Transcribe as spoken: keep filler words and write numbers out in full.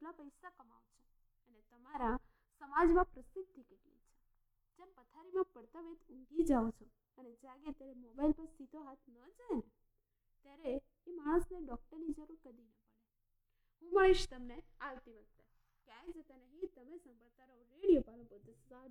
કેટલા પૈસા કમાવ છો અને તમારા સમાજમાં પ્રસિદ્ધિ કેટલી છે. જેમ પથારીમાં પડતા વેત ઊંઘી જાઓ છો અને જાગે ત્યારે મોબાઈલ પર સીધો હાથ ન જાય ને, ત્યારે એ માણસને ડૉક્ટરની જરૂર કદી ન પડે. હું મળીશ તમને આવતી વખતે. ક્યાંય જતા નહીં, તમે સાંભળતા રહો રેડિયો પાલનપુર.